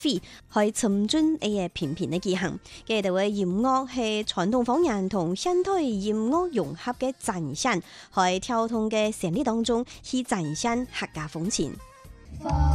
會去促進一個平平的舉行。佢哋會音樂係傳統方言同現代音樂融合嘅展現，喺跳動嘅旋律當中去展現客家風情。